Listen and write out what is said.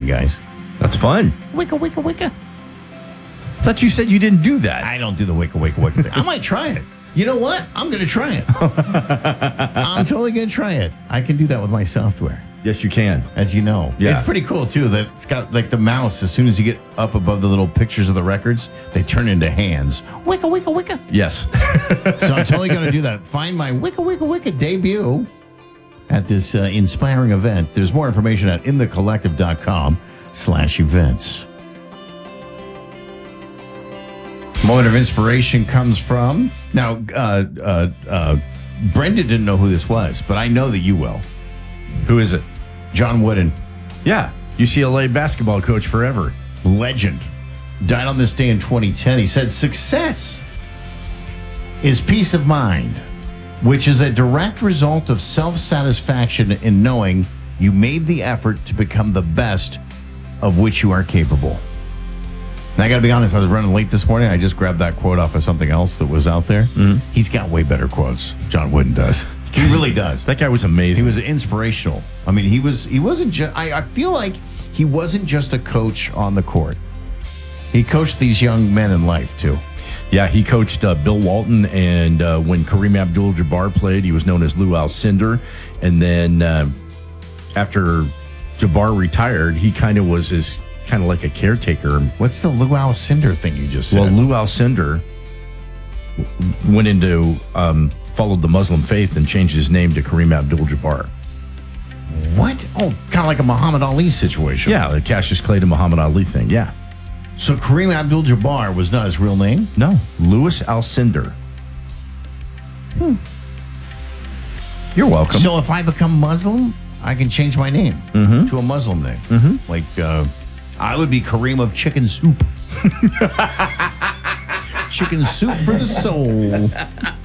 guys. That's fun. Wicka, wicka, wicka. I thought you said you didn't do that. I don't do the wicka, wicka, wicka thing. I might try it. You know what? I'm going to try it. I'm totally going to try it. I can do that with my software. Yes, you can. As you know. Yeah. It's pretty cool, too, that it's got like the mouse. As soon as you get up above the little pictures of the records, they turn into hands. Wicka, wicka, wicka. Yes. So I'm totally going to do that. Find my Wicka, Wicka, Wicka debut at this inspiring event. There's more information at inthecollective.com/events. Moment of inspiration comes from... Now, Brenda didn't know who this was, but I know that you will. Who is it? John Wooden. Yeah. UCLA basketball coach forever. Legend. Died on this day in 2010. He said, success is peace of mind, which is a direct result of self-satisfaction in knowing you made the effort to become the best of which you are capable. And I got to be honest, I was running late this morning. I just grabbed that quote off of something else that was out there. Mm-hmm. He's got way better quotes. John Wooden does. He really does. That guy was amazing. He was inspirational. I mean, he wasn't just... I feel like he wasn't just a coach on the court. He coached these young men in life, too. Yeah, he coached Bill Walton, and when Kareem Abdul-Jabbar played, he was known as Lou Alcindor. And then after Jabbar retired, he kind of was like a caretaker. What's the Lou Alcindor thing you just said? Well, Lou Alcindor went into... followed the Muslim faith and changed his name to Kareem Abdul-Jabbar. What? Oh, kind of like a Muhammad Ali situation. Yeah, the Cassius Clay to Muhammad Ali thing, yeah. So Kareem Abdul-Jabbar was not his real name? No, Louis Alcindor. You're welcome. So if I become Muslim, I can change my name to a Muslim name. Mm-hmm. Like, I would be Kareem of Chicken Soup. Chicken Soup for the soul.